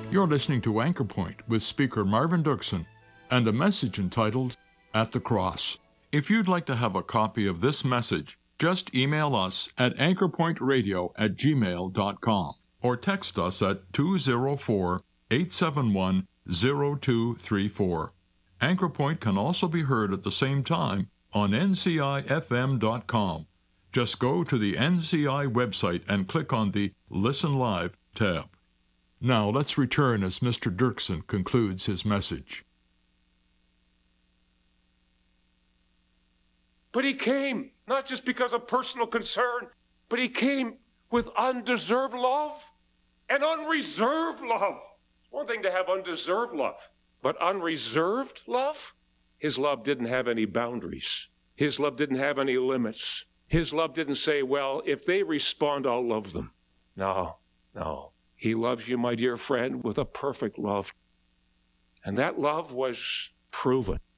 You're listening to Anchor Point with speaker Marvin Dirksen and a message entitled At the Cross. If you'd like to have a copy of this message, just email us at anchorpointradio@gmail.com or text us at 204-871-0234. Anchor Point can also be heard at the same time on ncifm.com. Just go to the NCI website and click on the Listen Live tab. Now let's return as Mr. Dirksen concludes his message. But he came, not just because of personal concern, but he came with undeserved love and unreserved love. It's one thing to have undeserved love, but unreserved love? His love didn't have any boundaries. His love didn't have any limits. His love didn't say, well, if they respond, I'll love them. No. He loves you, my dear friend, with a perfect love. And that love was proven.